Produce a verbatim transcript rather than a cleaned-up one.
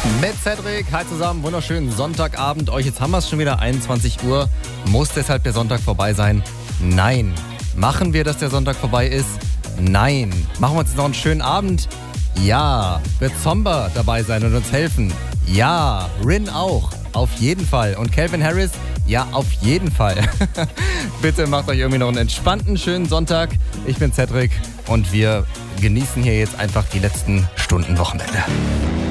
Mit Cedric, hi zusammen, wunderschönen Sonntagabend. Euch, jetzt haben wir es schon wieder, einundzwanzig Uhr. Muss deshalb der Sonntag vorbei sein? Nein. Machen wir, dass der Sonntag vorbei ist? Nein. Machen wir uns jetzt noch einen schönen Abend? Ja. Wird Zomba dabei sein und uns helfen? Ja. Rin auch. Auf jeden Fall. Und Calvin Harris? Ja, auf jeden Fall. Bitte macht euch irgendwie noch einen entspannten, schönen Sonntag. Ich bin Cedric und wir genießen hier jetzt einfach die letzten Stunden Wochenende.